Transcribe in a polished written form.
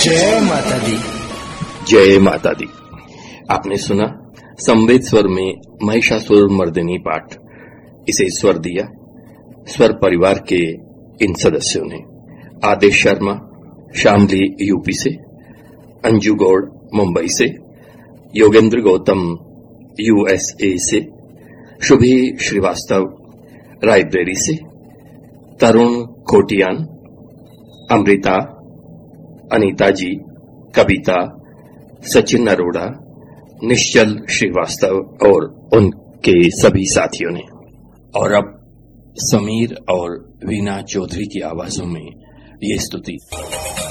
जय माता दी। जय माता दी। आपने सुना संवेद स्वर में महिषासुर मर्दिनी पाठ। इसे स्वर दिया स्वर परिवार के इन सदस्यों ने। आदेश शर्मा शामली यूपी से, अंजू गौड़ मुंबई से, योगेंद्र गौतम यूएसए से, शुभी श्रीवास्तव रायबरेली से, तरुण कोटियान, अमृता, अनीता जी, कविता, सचिन अरोड़ा, निश्चल श्रीवास्तव और उनके सभी साथियों ने। और अब समीर और वीना चौधरी की आवाजों में ये स्तुति।